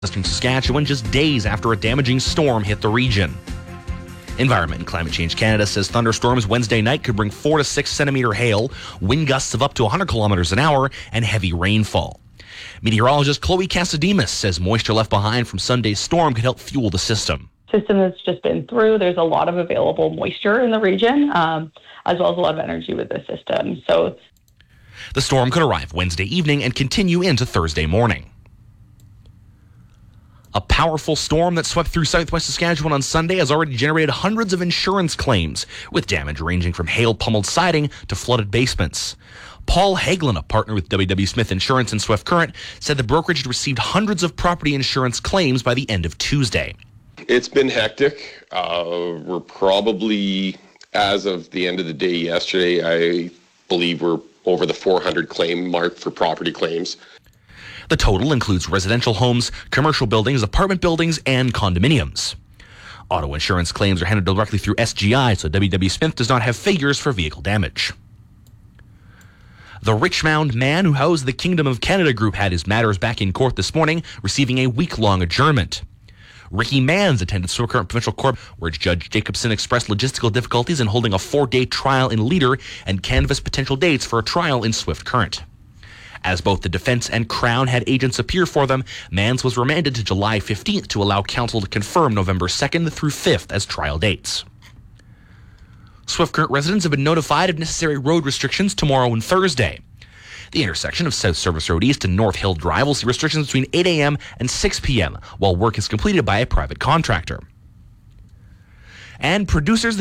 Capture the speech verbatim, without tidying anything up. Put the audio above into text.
Western Saskatchewan just days after a damaging storm hit the region. Environment and Climate Change Canada says thunderstorms Wednesday night could bring four to six centimeter hail, wind gusts of up to one hundred kilometers an hour, and heavy rainfall. Meteorologist Chloe Casademas says moisture left behind from Sunday's storm could help fuel the system. System that's just been through, there's a lot of available moisture in the region, um, as well as a lot of energy with the system. So, the storm could arrive Wednesday evening and continue into Thursday morning. A powerful storm that swept through southwest Saskatchewan on Sunday has already generated hundreds of insurance claims, with damage ranging from hail-pummeled siding to flooded basements. Paul Hagelin, a partner with W W Smith Insurance in Swift Current, said the brokerage had received hundreds of property insurance claims by the end of Tuesday. It's been hectic. Uh, we're probably, as of the end of the day yesterday, I believe we're over the four hundred claim mark for property claims. The total includes residential homes, commercial buildings, apartment buildings, and condominiums. Auto insurance claims are handled directly through S G I, so W W Smith does not have figures for vehicle damage. The Richmond man who housed the Kingdom of Canada Group had his matters back in court this morning, receiving a week-long adjournment. Ricky Manns attended Swift Current Provincial Court, where Judge Jacobson expressed logistical difficulties in holding a four-day trial in Leader and canvassed potential dates for a trial in Swift Current. As both the defense and Crown had agents appear for them, Manns was remanded to July fifteenth to allow counsel to confirm November second through fifth as trial dates. Swift Current residents have been notified of necessary road restrictions tomorrow and Thursday. The intersection of South Service Road East and North Hill Drive will see restrictions between eight a.m. and six p.m. while work is completed by a private contractor. And producers